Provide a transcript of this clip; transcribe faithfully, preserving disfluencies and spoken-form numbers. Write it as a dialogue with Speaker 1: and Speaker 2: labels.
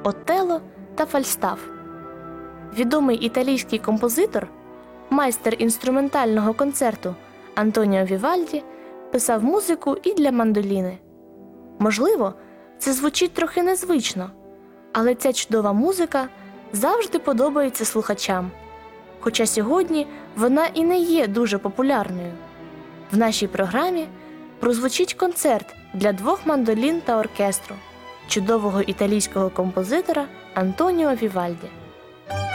Speaker 1: Отелло та Фальстаф. Відомий італійський композитор, майстер інструментального концерту Антоніо Вівальді писав музику і для мандоліни. Можливо, це звучить трохи незвично, але ця чудова музика завжди подобається слухачам, хоча сьогодні вона і не є дуже популярною. В нашій програмі прозвучить концерт для двох мандолін та оркестру чудового італійського композитора Антоніо Вівальді.